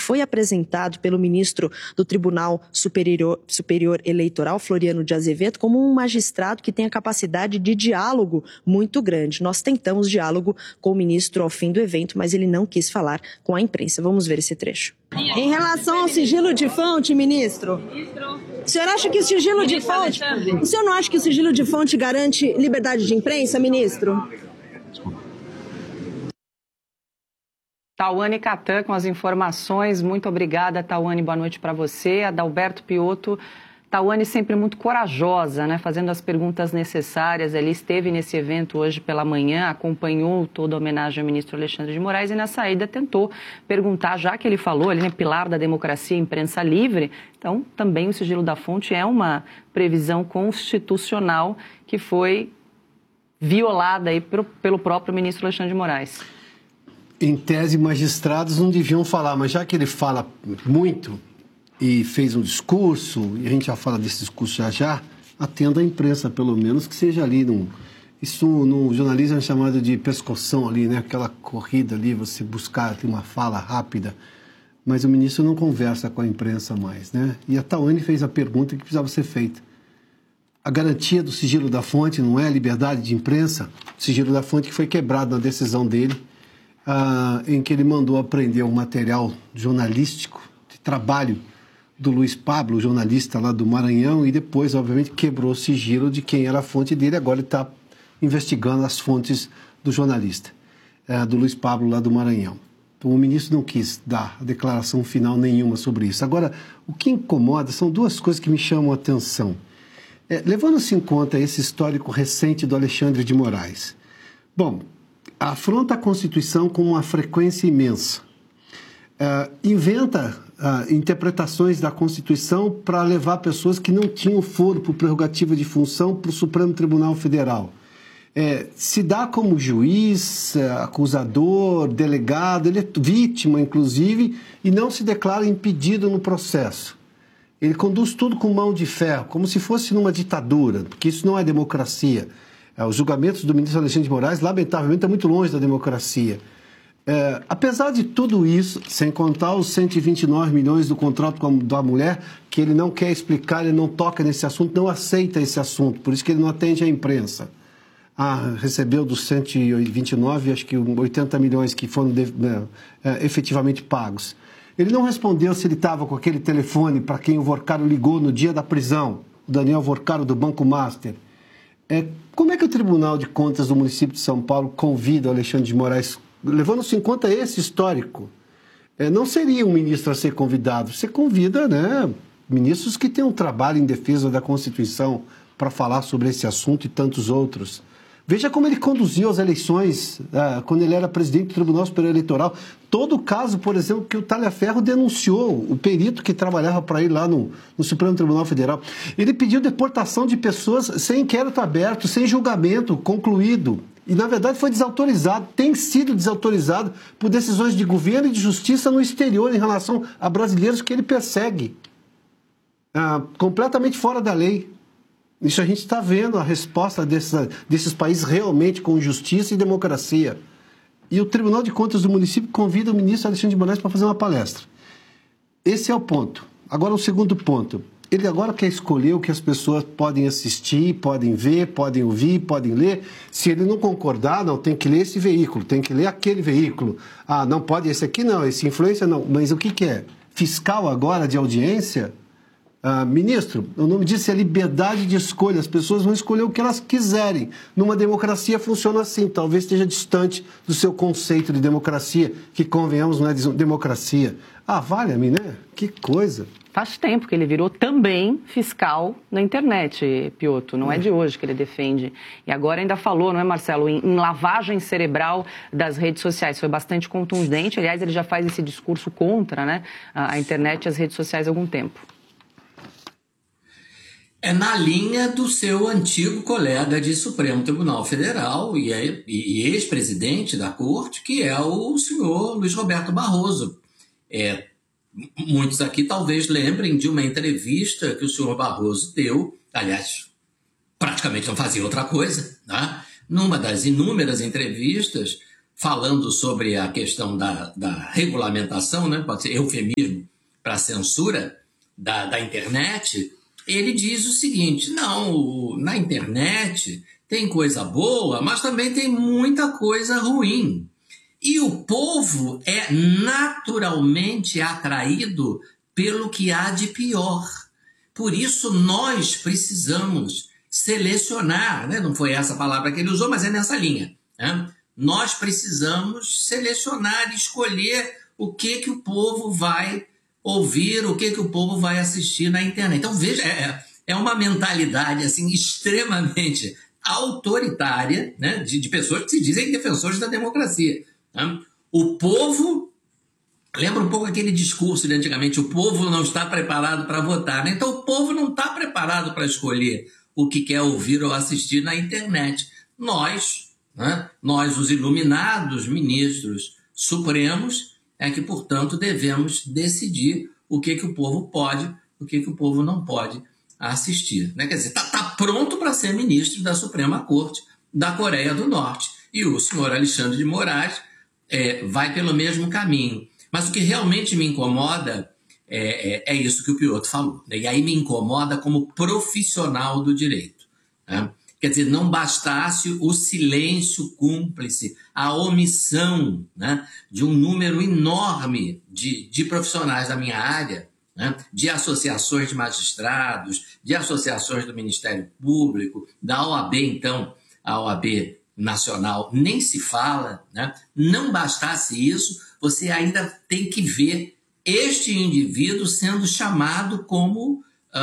foi apresentado pelo ministro do Tribunal Superior Eleitoral, Floriano de Azevedo, como um magistrado que tem a capacidade de diálogo muito grande. Nós tentamos diálogo com o ministro ao fim do evento, mas ele não quis falar com a imprensa. Vamos ver esse trecho. Em relação ao sigilo de fonte, ministro, o senhor acha que o sigilo de fonte... O senhor não acha que o sigilo de fonte garante liberdade de imprensa, ministro? Tauane Catan com as informações. Muito obrigada, Tauane. Boa noite para você. Adalberto Piotto. Tauane sempre muito corajosa, né? Fazendo as perguntas necessárias. Ele esteve nesse evento hoje pela manhã, acompanhou toda a homenagem ao ministro Alexandre de Moraes e na saída tentou perguntar, já que ele falou, ele é pilar da democracia e imprensa livre, então também o sigilo da fonte é uma previsão constitucional que foi violada aí pelo próprio ministro Alexandre de Moraes. Em tese, magistrados não deviam falar, mas já que ele fala muito e fez um discurso, e a gente já fala desse discurso já, atenda a imprensa, pelo menos, que seja ali. Isso no jornalismo é chamado de pescoção ali, né? Aquela corrida ali, você buscar ter uma fala rápida. Mas o ministro não conversa com a imprensa mais, né? E a Tauane fez a pergunta que precisava ser feita. A garantia do sigilo da fonte não é a liberdade de imprensa? O sigilo da fonte que foi quebrado na decisão dele, em que ele mandou apreender um material jornalístico de trabalho do Luiz Pablo, jornalista lá do Maranhão, e depois, obviamente, quebrou o sigilo de quem era a fonte dele. Agora ele está investigando as fontes do jornalista, do Luiz Pablo lá do Maranhão. Então, o ministro não quis dar declaração final nenhuma sobre isso. Agora, o que incomoda são duas coisas que me chamam a atenção. Levando-se em conta esse histórico recente do Alexandre de Moraes. Bom, afronta a Constituição com uma frequência imensa. Inventa interpretações da Constituição para levar pessoas que não tinham foro por prerrogativa de função para o Supremo Tribunal Federal. Se dá como juiz, acusador, delegado, ele é vítima, inclusive, e não se declara impedido no processo. Ele conduz tudo com mão de ferro, como se fosse numa ditadura, porque isso não é democracia. Os julgamentos do ministro Alexandre de Moraes, lamentavelmente, estão muito longe da democracia. Apesar de tudo isso, sem contar os 129 milhões do contrato da mulher, que ele não quer explicar, ele não toca nesse assunto, não aceita esse assunto, por isso que ele não atende à imprensa. Recebeu dos 129, acho que 80 milhões que foram efetivamente pagos. Ele não respondeu se ele estava com aquele telefone para quem o Vorcaro ligou no dia da prisão, o Daniel Vorcaro do Banco Master. Como é que o Tribunal de Contas do município de São Paulo convida o Alexandre de Moraes, levando-se em conta esse histórico? Não seria um ministro a ser convidado. Você convida, né, ministros que têm um trabalho em defesa da Constituição para falar sobre esse assunto e tantos outros. Veja como ele conduziu as eleições quando ele era presidente do Tribunal Superior Eleitoral. Todo o caso, por exemplo, que o Talhaferro denunciou, o perito que trabalhava para ir lá no Supremo Tribunal Federal. Ele pediu deportação de pessoas sem inquérito aberto, sem julgamento concluído. E, na verdade, foi desautorizado, tem sido desautorizado por decisões de governo e de justiça no exterior em relação a brasileiros que ele persegue. Completamente fora da lei. Isso a gente está vendo a resposta desses países realmente com justiça e democracia. E o Tribunal de Contas do município convida o ministro Alexandre de Moraes para fazer uma palestra. Esse é o ponto. Agora, o segundo ponto. Ele agora quer escolher o que as pessoas podem assistir, podem ver, podem ouvir, podem ler. Se ele não concordar, não, tem que ler esse veículo, tem que ler aquele veículo. Não pode esse aqui não, esse influência não. Mas o que é? Fiscal agora de audiência? Ministro, o nome disso é liberdade de escolha. As pessoas vão escolher o que elas quiserem. Numa democracia funciona assim. Talvez esteja distante do seu conceito de democracia, que, convenhamos, não é democracia. Valha-me, né? Que coisa. Faz tempo que ele virou também fiscal na internet, Piotto. Não é de hoje que ele defende. E agora ainda falou, não é, Marcelo, em lavagem cerebral das redes sociais. Foi bastante contundente. Aliás, ele já faz esse discurso contra, né, a internet e as redes sociais há algum tempo. É na linha do seu antigo colega de Supremo Tribunal Federal e ex-presidente da Corte, que é o senhor Luiz Roberto Barroso. Muitos aqui talvez lembrem de uma entrevista que o senhor Barroso deu, aliás, praticamente não fazia outra coisa, né? Numa das inúmeras entrevistas, falando sobre a questão da regulamentação, né? Pode ser eufemismo para censura da internet, ele diz o seguinte: não, na internet tem coisa boa, mas também tem muita coisa ruim. E o povo é naturalmente atraído pelo que há de pior. Por isso nós precisamos selecionar, né? Não foi essa a palavra que ele usou, mas é nessa linha, né? Nós precisamos selecionar, escolher o que o povo vai ouvir, o que o povo vai assistir na internet. Então, veja, é uma mentalidade assim, extremamente autoritária, né, de pessoas que se dizem defensores da democracia, né? O povo, lembra um pouco aquele discurso de antigamente, o povo não está preparado para votar, né? Então o povo não está preparado para escolher o que quer ouvir ou assistir na internet. Nós, né, os iluminados ministros supremos, é que, portanto, devemos decidir o que o povo pode, o que o povo não pode assistir, né? Quer dizer, está pronto para ser ministro da Suprema Corte da Coreia do Norte. E o senhor Alexandre de Moraes vai pelo mesmo caminho. Mas o que realmente me incomoda é isso que o Piotr falou, né? E aí me incomoda como profissional do direito, né? Quer dizer, não bastasse o silêncio cúmplice, a omissão, né, de um número enorme de profissionais da minha área, né, de associações de magistrados, de associações do Ministério Público, da OAB, então, a OAB Nacional nem se fala, né? Não bastasse isso, você ainda tem que ver este indivíduo sendo chamado como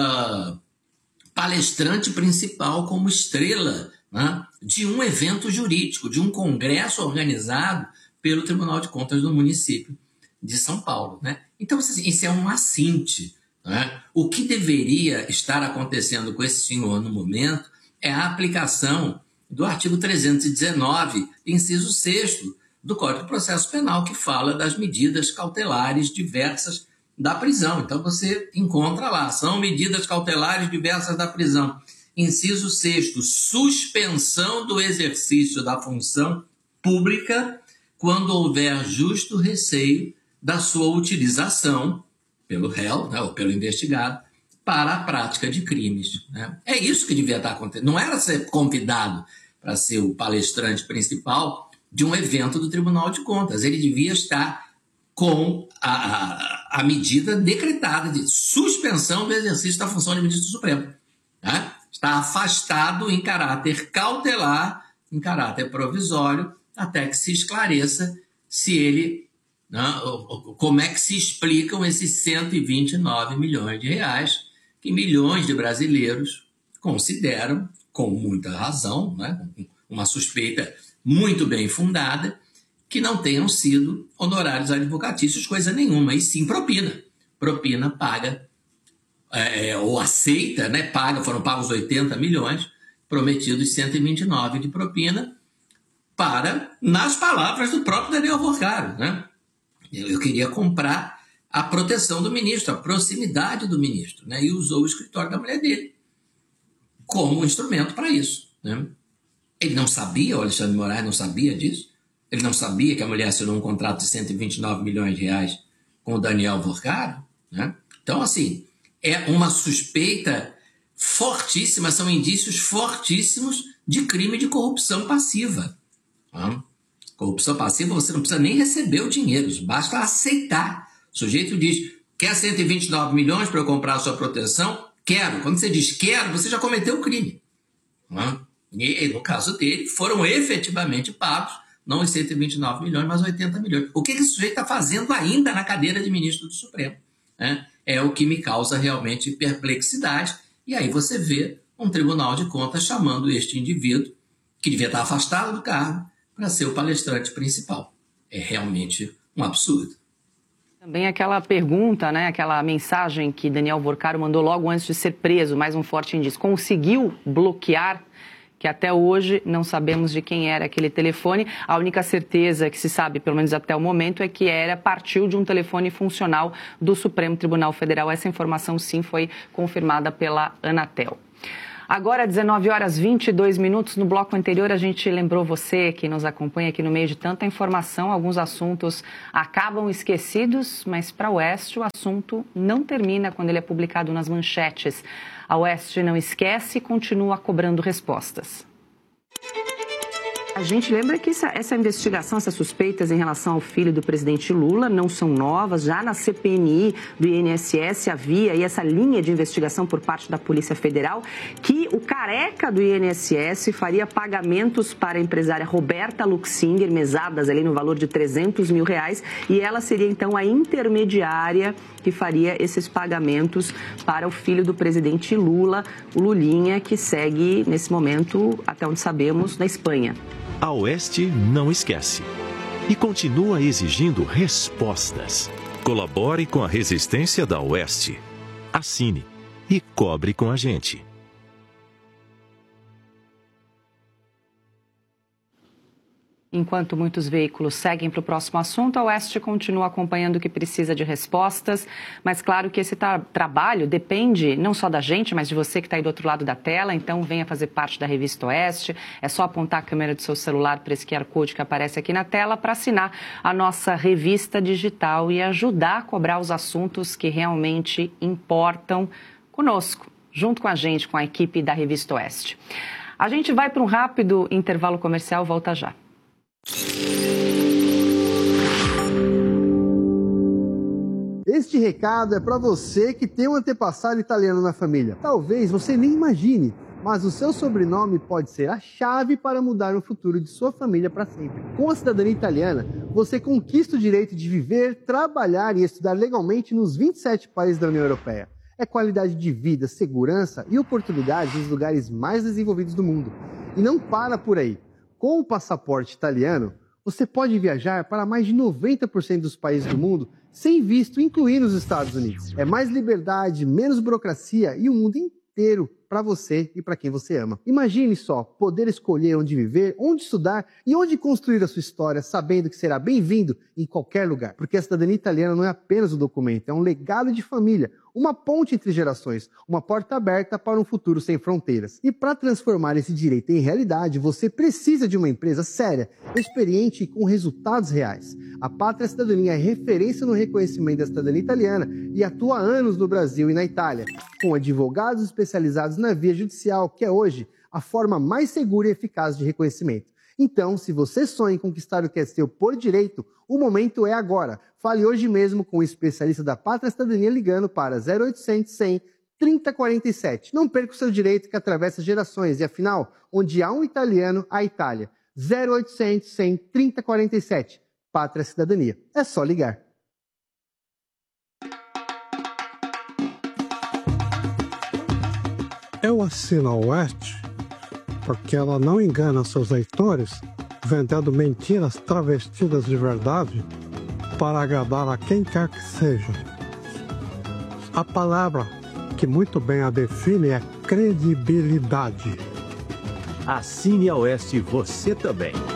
palestrante principal, como estrela, né, de um evento jurídico, de um congresso organizado pelo Tribunal de Contas do município de São Paulo, né? Então, isso é um assinte, né? O que deveria estar acontecendo com esse senhor no momento é a aplicação do artigo 319, inciso 6º, do Código de Processo Penal, que fala das medidas cautelares diversas da prisão. Então você encontra lá, são medidas cautelares diversas da prisão. Inciso 6º, suspensão do exercício da função pública quando houver justo receio da sua utilização pelo réu, né, ou pelo investigado, para a prática de crimes, né? É isso que devia estar acontecendo. Não era ser convidado para ser o palestrante principal de um evento do Tribunal de Contas. Ele devia estar com a medida decretada de suspensão do exercício da função de ministro do Supremo, né? Está afastado em caráter cautelar, em caráter provisório, até que se esclareça se ele, né, como é que se explicam esses 129 milhões de reais que milhões de brasileiros consideram, com muita razão, né, uma suspeita muito bem fundada, que não tenham sido honorários advocatícios, coisa nenhuma, e sim propina. Propina paga, ou aceita, né, paga, foram pagos 80 milhões, prometidos 129 de propina, para, nas palavras do próprio Daniel Vorcaro, né? Eu queria comprar a proteção do ministro, a proximidade do ministro, né? E usou o escritório da mulher dele como instrumento para isso, né? Ele não sabia, o Alexandre de Moraes não sabia disso? Ele não sabia que a mulher assinou um contrato de 129 milhões de reais com o Daniel Vorcaro, né? Então, assim, é uma suspeita fortíssima, são indícios fortíssimos de crime de corrupção passiva. Tá? Corrupção passiva, você não precisa nem receber o dinheiro, basta aceitar. O sujeito diz, quer 129 milhões para eu comprar a sua proteção? Quero. Quando você diz quero, você já cometeu o crime. Tá? E no caso dele, foram efetivamente pagos, não os 129 milhões, mas 80 milhões. O que esse sujeito está fazendo ainda na cadeira de ministro do Supremo? Né? É o que me causa realmente perplexidade. E aí você vê um Tribunal de Contas chamando este indivíduo, que devia estar afastado do cargo, para ser o palestrante principal. É realmente um absurdo. Também aquela pergunta, né, aquela mensagem que Daniel Vorcaro mandou logo antes de ser preso, mais um forte indício, conseguiu bloquear, que até hoje não sabemos de quem era aquele telefone. A única certeza que se sabe, pelo menos até o momento, é que partiu de um telefone funcional do Supremo Tribunal Federal. Essa informação, sim, foi confirmada pela Anatel. Agora, 19h22, no bloco anterior a gente lembrou você que nos acompanha aqui no meio de tanta informação, alguns assuntos acabam esquecidos, mas para a Oeste o assunto não termina quando ele é publicado nas manchetes. A Oeste não esquece e continua cobrando respostas. A gente lembra que essa investigação, essas suspeitas em relação ao filho do presidente Lula não são novas. Já na CPMI do INSS havia aí essa linha de investigação por parte da Polícia Federal que o careca do INSS faria pagamentos para a empresária Roberta Luxinger, mesadas ali no valor de R$300 mil, e ela seria então a intermediária que faria esses pagamentos para o filho do presidente Lula, o Lulinha, que segue nesse momento, até onde sabemos, na Espanha. A Oeste não esquece e continua exigindo respostas. Colabore com a resistência da Oeste. Assine e cobre com a gente. Enquanto muitos veículos seguem para o próximo assunto, a Oeste continua acompanhando o que precisa de respostas, mas claro que esse trabalho depende não só da gente, mas de você que está aí do outro lado da tela, então venha fazer parte da Revista Oeste, é só apontar a câmera do seu celular para esse QR Code que aparece aqui na tela para assinar a nossa revista digital e ajudar a cobrar os assuntos que realmente importam conosco, junto com a gente, com a equipe da Revista Oeste. A gente vai para um rápido intervalo comercial, volta já. Este recado é para você que tem um antepassado italiano na família. Talvez você nem imagine, mas o seu sobrenome pode ser a chave para mudar o futuro de sua família para sempre. Com a cidadania italiana, você conquista o direito de viver, trabalhar e estudar legalmente nos 27 países da União Europeia. É qualidade de vida, segurança e oportunidades nos lugares mais desenvolvidos do mundo. E não para por aí. Com o passaporte italiano, você pode viajar para mais de 90% dos países do mundo sem visto, incluindo os Estados Unidos. É mais liberdade, menos burocracia e o mundo inteiro para você e para quem você ama. Imagine só, poder escolher onde viver, onde estudar e onde construir a sua história, sabendo que será bem-vindo em qualquer lugar. Porque a cidadania italiana não é apenas um documento, é um legado de família, uma ponte entre gerações, uma porta aberta para um futuro sem fronteiras. E para transformar esse direito em realidade, você precisa de uma empresa séria, experiente e com resultados reais. A Pátria Cidadania é referência no reconhecimento da cidadania italiana e atua há anos no Brasil e na Itália, com advogados especializados na via judicial, que é hoje a forma mais segura e eficaz de reconhecimento. Então, se você sonha em conquistar o que é seu por direito, o momento é agora. Fale hoje mesmo com o especialista da Pátria Cidadania ligando para 0800 100 3047. Não perca o seu direito que atravessa gerações e, afinal, onde há um italiano, há Itália. 0800 100 3047. Pátria Cidadania. É só ligar. Eu assino a Oeste porque ela não engana seus leitores vendendo mentiras travestidas de verdade para agradar a quem quer que seja. A palavra que muito bem a define é credibilidade. Assine a Oeste você também.